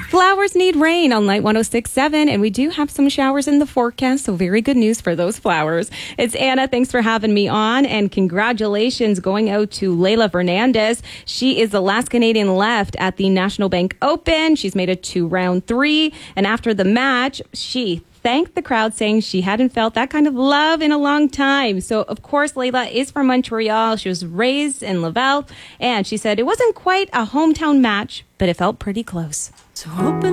Flowers need rain on Light 106.7, and we do have some showers in the forecast, so very good news for those flowers. It's Anna. Thanks for having me on, and congratulations going out to Leylah Fernandez. She is the last Canadian left at the National Bank Open. She's made it to round 3, and after the match, she thanked the crowd, saying she hadn't felt that kind of love in a long time. So, of course, Leylah is from Montreal. She was raised in Laval, and she said it wasn't quite a hometown match, but it felt pretty close. So open